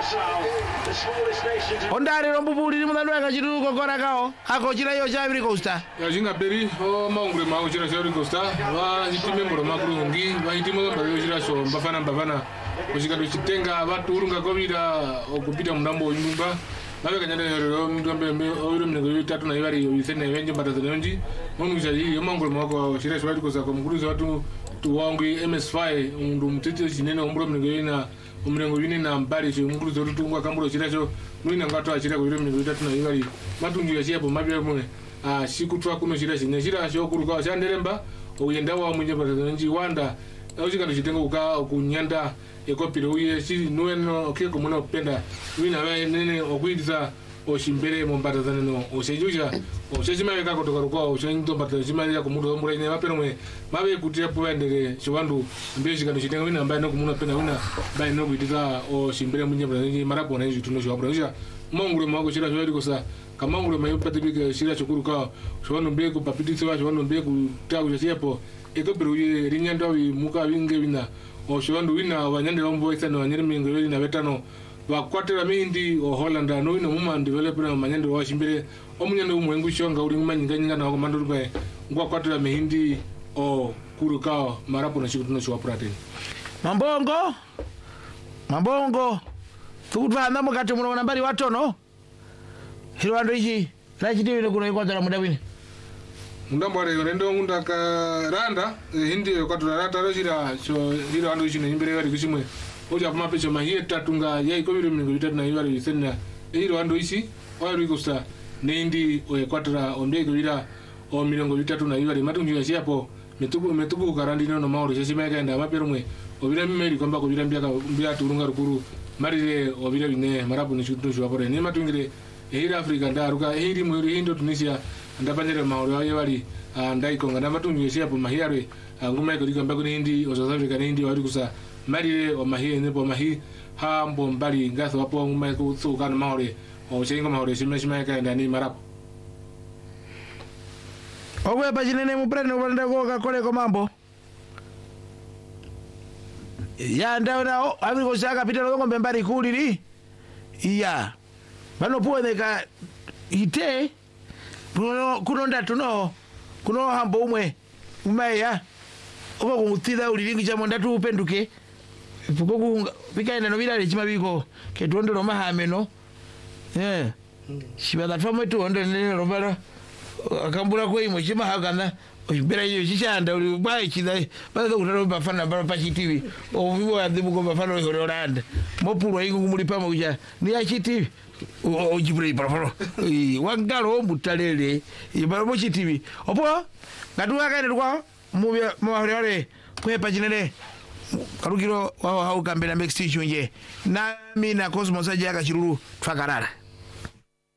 Ondare rombubuli mudano akachiru kokora kao akochira yo cha Ivory Coast yajinga beri o maungure mago chira cha Ivory Coast wa hitime mboro makurungi wa hitime mboro chira so mbafana kuchika chitenga watu urunga kovira okupita mndambo nyumba babe kanyana yoro mndombe oyiro mnego yitatu na ivari yisene wenje mbataza nyonji munguza yi maungure mago chira so Ivory Coast ko mkuruza watu tuwangu MS5 mundu mtete chinene ombro mnego yina umrengo yini na mbali cyo mkuruza tutungwa kamburo chira cho mwina ngato achira ko yiro mnego yitatu na ivari matungi yashiapo mabya mune sikutwa kuno chira chine chira cho kuruka chanderemba oyenda wa munye mbataza nyonji wanda auchika chitenga uka kunyanda ekopiro uye si nueno okeko muna upenda wina wae nene okuiza oshimbere mombatazana no osejuja osejima weka kutoka kwa oshento batazima ya kumudo mura ine mapeno mwe mabe kutira puendere chiwandu mbeji kanu chitenga wina ambaye no kumuna pena wina bae no kuiza oshimbere munye mbataza marapo na hizo tuno shwabra uja mongure mwago chira shwari kosa kamangure mayo patibika shira chukuru ka shwanu mbe ku papitisi wa shwanu mbe ku tagu chapo ekopiro uye rinyanda wi muka winge wina oshiwandu wina wanyande wambo isana wanyere mingo wili na betano wakwatera mindi o Holland no wina muma developer na manyande washimbere omunyande umwengu shonga uri ngumanyinga na komando rube ngwa kwatera mindi o kuruka marapo na shikutuno shwa praten mambongo tukutwana mukati muno nambari watono hirwando ichi lachitiwe kuno ikwatera mudawini ndambare rendo ngunda ka randa hindi kwatura rata rochira so hiro ando ichi nyimbere yari kuchimwe oja pama pecho mahie tatunga yai koviro mingo bitatu na yari yisena hiro ando ichi wari kusta nendi kwatura ombego ira o milongo bitatu na yari matungi yashiapo metuku karandi no mauro cheshima kaenda maperumwe obira mimeri kwamba kubira mbia turunga rukuru marire obira bine marabu ni chutu shwapore ni matungire hiro Africa ndaruka hiri mwiri hindo Tunisia ndapanyere mauro ayo bali ndaikonga ndamatungi yeshapo mahiyarwe nguma iko dikamba kuni hindi South Africa hindi wari kusa marire o mahiye nepo mahi hambo mbali ngaso wapo nguma iko tsukana maure o chenga maure shimeshima kaenda ni marapo owe bajinene muprene wanda goka kole ko mambo ya ndaona Ivory Coast akapita ngombe mbali kuliri iya bano puoneka ite kuno ndatuno kuno hambo umwe umaya oba kumutida uliringi chamo ndatu upenduke fuko bikaenda no bilale chimabiko ketondero mahameno shibada tfamwe tu ondo ne robara akambura ko imwe chimahagana oibera iyo chishanda uli bai chidai bado kutaro bafana bara pachi TV ovivo adibu ko bafana ho Holland mopuro ingu kumulipa muja ni ya TV ojibrei paraforo wangalo mutalele ibara mochi TV opo ngatuka kaende kwa mubya mwahore kwepa jinene karukiro wa haukambela next issue nje na mina Cosmos aje akachiruru twakarara